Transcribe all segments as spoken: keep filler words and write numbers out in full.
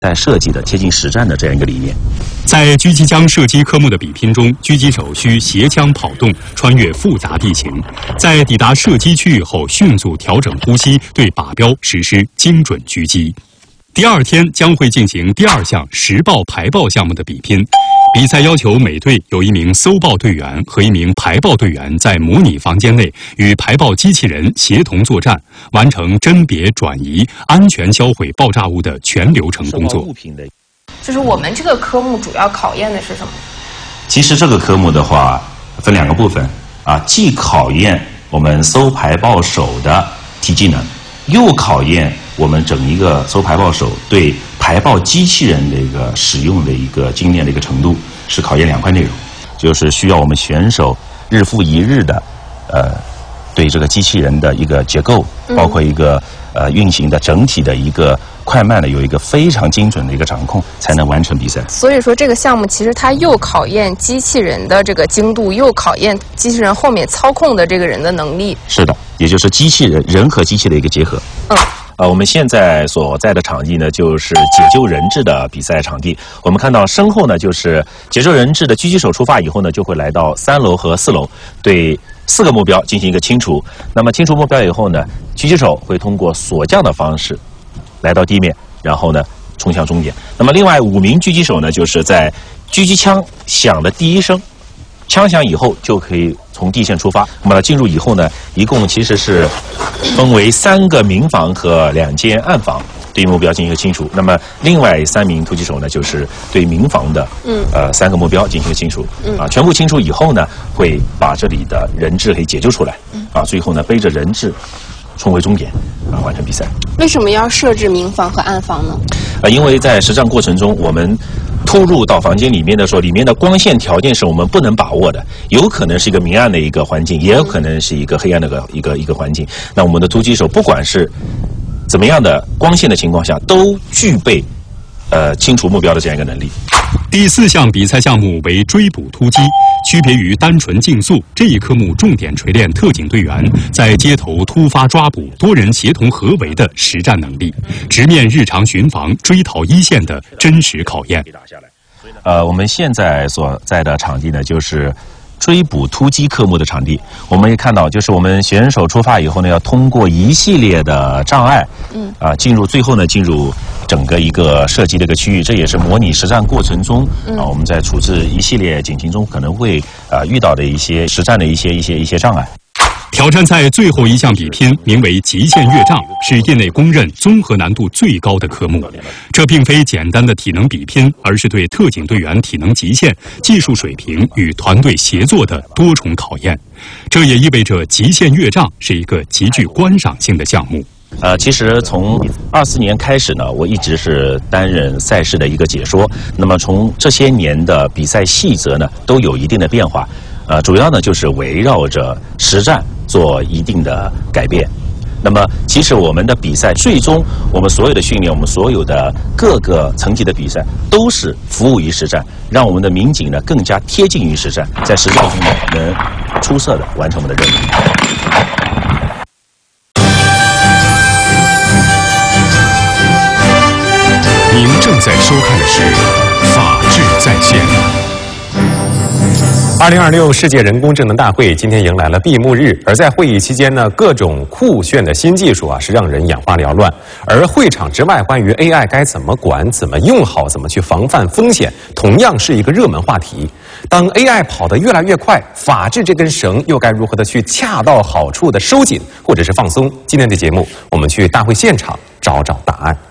在设计的贴近实战的这样一个理念。 在狙击枪射击科目的比拼中，狙击手需携枪跑动，穿越复杂地形，在抵达射击区域后迅速调整呼吸，对靶标实施精准狙击。第二天将会进行第二项实爆排爆项目的比拼。比赛要求每队有一名搜爆队员和一名排爆队员在模拟房间内与排爆机器人协同作战，完成甄别、转移、安全销毁爆炸物的全流程工作。 就是我们这个科目主要考验的是什么？ 其实这个科目的话分两个部分啊，既考验我们搜排爆手的体技能，又考验我们整一个搜排爆手对排爆机器人的一个使用的一个经验的一个程度，是考验两块内容，就是需要我们选手日复一日的，呃，对这个机器人的一个结构，包括一个呃运行的整体的一个快慢的有一个非常精准的一个掌控，才能完成比赛。 所以说这个项目其实它又考验机器人的这个精度，又考验机器人后面操控的这个人的能力。 是的，也就是机器人人和机器的一个结合。 嗯。 呃，我们现在所在的场地呢，就是解救人质的比赛场地。我们看到身后呢，就是解救人质的狙击手出发以后呢，就会来到三楼和四楼，对四个目标进行一个清除。那么清除目标以后呢，狙击手会通过锁降的方式来到地面，然后呢冲向终点。那么另外五名狙击手呢，就是在狙击枪响的第一声，枪响以后就可以从地线出发。那么进入以后呢，一共其实是分为三个明房和两间暗房，对目标进行一个清除。那么另外三名突击手呢，就是对明房的嗯呃三个目标进行一个清除。嗯啊，全部清除以后呢，会把这里的人质给解救出来。嗯啊，最后呢背着人质冲回终点啊，完成比赛。 为什么要设置明房和暗房呢？ 啊，因为在实战过程中，我们突入到房间里面的时候，里面的光线条件是我们不能把握的，有可能是一个明暗的一个环境，也有可能是一个黑暗的一个一个一个环境。那我们的突击手不管是怎么样的光线的情况下，都具备呃清除目标的这样一个能力。 第四项比赛项目为追捕突击，区别于单纯竞速，这一科目重点锤炼特警队员在街头突发抓捕、多人协同合围的实战能力，直面日常巡防、追逃一线的真实考验。 呃，我们现在所在的场地呢，就是追捕突击科目的场地。我们也看到，就是我们选手出发以后呢，要通过一系列的障碍，嗯，啊、呃，进入最后呢，进入整个一个射击的一个区域。这也是模拟实战过程中啊、呃，我们在处置一系列警情中可能会啊、呃、遇到的一些实战的一些一些一些障碍。 挑战赛最后一项比拼名为极限越障，是业内公认综合难度最高的科目。这并非简单的体能比拼，而是对特警队员体能极限、技术水平与团队协作的多重考验。这也意味着极限越障是一个极具观赏性的项目。 呃，其实从二四年开始呢，我一直是担任赛事的一个解说。那么从这些年的比赛细则呢，都有一定的变化。呃，主要呢就是围绕着实战做一定的改变。那么，其实我们的比赛最终，我们所有的训练，我们所有的各个层级的比赛，都是服务于实战，让我们的民警呢更加贴近于实战，在实战中呢能出色的完成我们的任务。 您正在收看的是《法治在线》。 二零二六世界人工智能大会今天迎来了闭幕日，而在会议期间呢，各种酷炫的新技术啊是让人眼花缭乱。而会场之外，关于 A I 该怎么管、怎么用好、怎么去防范风险，同样是一个热门话题。当 A I 跑得越来越快，法治这根绳又该如何的去恰到好处的收紧或者是放松？今天的节目，我们去大会现场找找答案。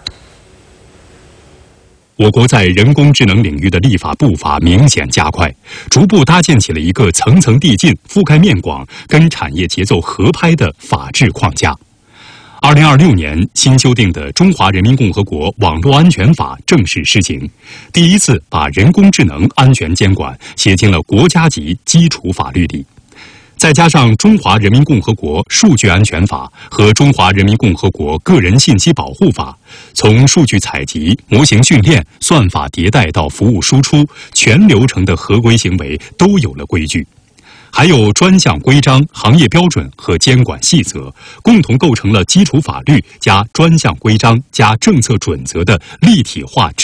我国在人工智能领域的立法步伐明显加快，逐步搭建起了一个层层递进、覆盖面广、跟产业节奏合拍的法治框架。二零二六年，新修订的《中华人民共和国网络安全法》正式施行，第一次把人工智能安全监管写进了国家级基础法律里。再加上《中华人民共和国数据安全法》和《中华人民共和国个人信息保护法》，从数据采集、模型训练、算法迭代到服务输出，全流程的合规行为都有了规矩。还有专项规章、行业标准和监管细则，共同构成了基础法律加专项规章加政策准则的立体化